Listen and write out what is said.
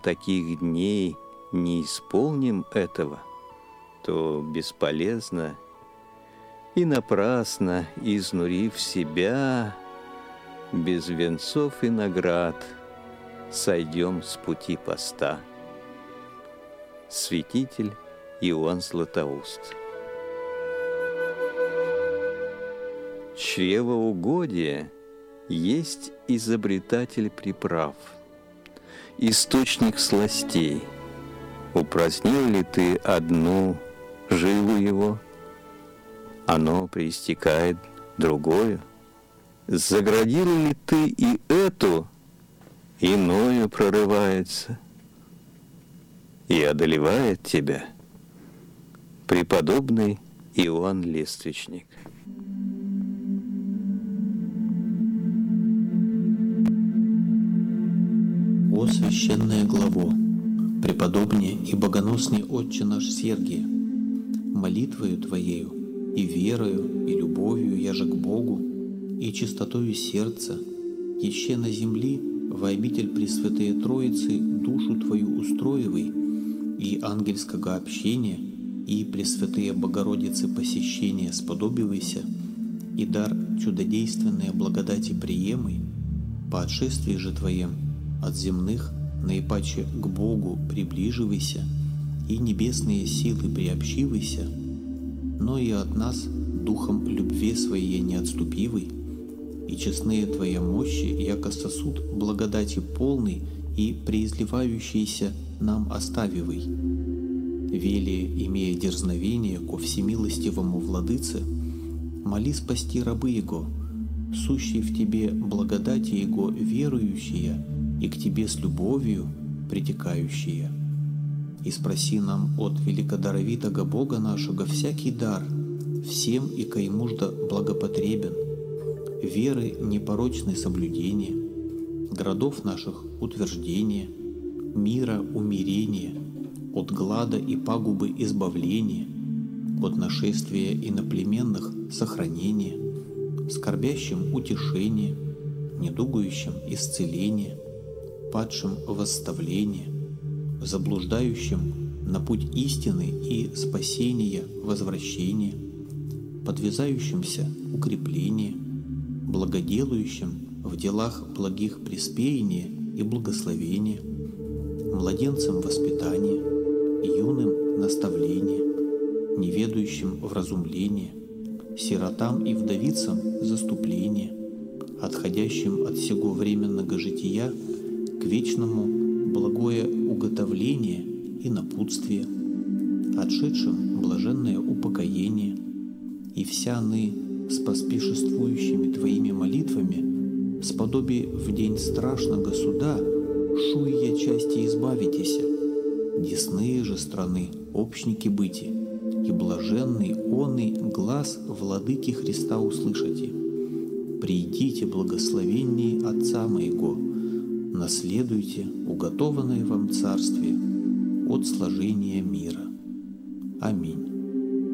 таких дней не исполним этого, то бесполезно и напрасно, изнурив себя, без венцов и наград сойдем с пути поста. Святитель Иоанн Златоуст. Чревоугодие есть изобретатель приправ, источник сластей. Упразднил ли ты одну жилу его, оно проистекает другое. Заградил ли ты и эту, иною прорывается и одолевает тебя преподобный Иоанн Лествичник. О священное главо, преподобнее и богоносный Отче наш Сергия, молитвою Твоею и верою и любовью яже к Богу и чистотою сердца, еще на земли во обитель Пресвятые Троицы душу Твою устроивай, и ангельского общения, и Пресвятые Богородицы посещения сподобивайся, и дар чудодейственные благодати приемай, по отшествии же Твоем от земных наипаче к Богу приближивайся, и небесные силы приобщивайся, но и от нас духом любви Своей не отступивай, и честные Твоя мощи, яко сосуд благодати полный и преизливающийся нам оставивай. Вели, имея дерзновение ко всемилостивому Владыце, моли спасти рабы Его, сущие в Тебе благодати Его верующие и к Тебе с любовью притекающие. И спроси нам от великодаровитого Бога нашего всякий дар, всем и каймужда благопотребен, веры непорочное соблюдение, городов наших утверждение, мира умирение, от глада и пагубы избавление, от нашествия иноплеменных сохранение, скорбящим утешение, недугующим исцеление, падшим восставление, заблуждающим на путь истины и спасения возвращение, подвязающимся укрепление, благоделающим в делах благих преспеяние и благословение, младенцам воспитание, юным наставление, неведающим вразумление, сиротам и вдовицам заступление, отходящим от сего временного жития к вечному благое уготовление и напутствие, отшедшим блаженное упокоение, и вся ны с поспешествующими Твоими молитвами, сподоби в день страшного суда, шуя части избавитеся, десные же страны общники быти, и блаженный оный глаз Владыки Христа услышите. Придите, благословенней Отца Моего, наследуйте уготованное вам Царствие от сложения мира. Аминь.